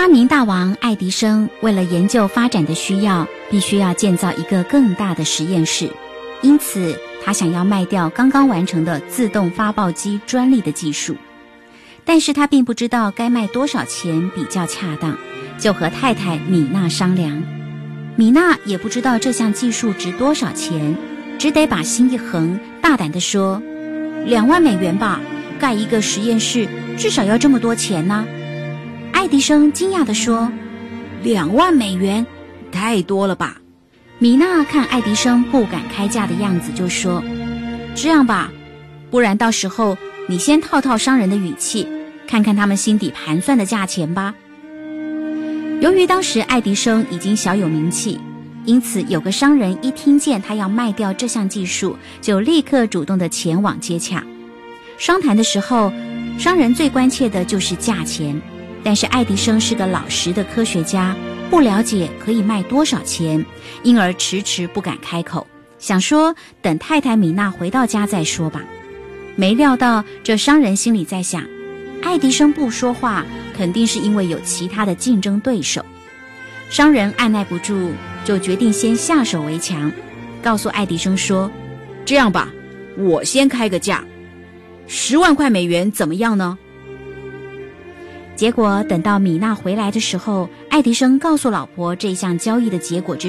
发明大王爱迪生为了研究发展的需要，必须要建造一个更大的实验室，因此他想要卖掉刚刚完成的自动发报机专利的技术。但是他并不知道该卖多少钱比较恰当，就和太太米娜商量。米娜也不知道这项技术值多少钱，只得把心一横，大胆地说：“2万美元吧，盖一个实验室至少要这么多钱呢。”爱迪生惊讶地说：“2万美元，太多了吧？”米娜看爱迪生不敢开价的样子，就说：“这样吧，不然到时候你先套套商人的语气，看看他们心底盘算的价钱吧。”由于当时爱迪生已经小有名气，因此有个商人一听见他要卖掉这项技术，就立刻主动地前往接洽。商谈的时候，商人最关切的就是价钱，但是爱迪生是个老实的科学家，不了解可以卖多少钱，因而迟迟不敢开口，想说等太太米娜回到家再说吧。没料到这商人心里在想，爱迪生不说话，肯定是因为有其他的竞争对手。商人按耐不住，就决定先下手为强，告诉爱迪生说：“这样吧，我先开个价，10万块美元怎么样呢？”结果等到米娜回来的时候，爱迪生告诉老婆这项交易的结果之